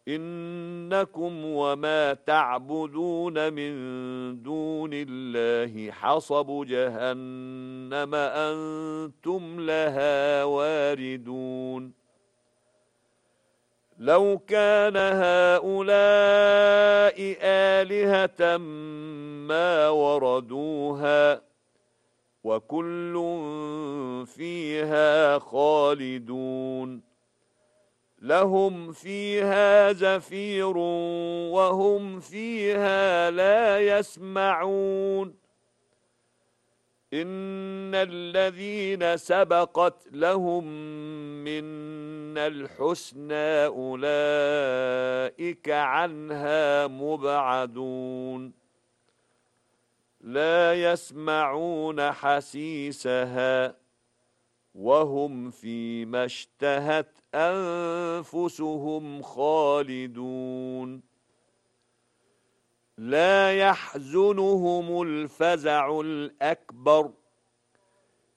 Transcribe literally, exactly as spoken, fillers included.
إنكم وما تعبدون من دون الله حصب جهنم أنتم لها واردون لو كان هؤلاء آلهة ما وردوها وكل فيها خالدون لهم فيها زفير وهم فيها لا يسمعون إن الذين سبقت لهم منا الحسنى أولئك عنها مبعدون لا يسمعون حسيسها وهم فيما اشتهت أنفسهم خالدون لا يحزنهم الفزع الأكبر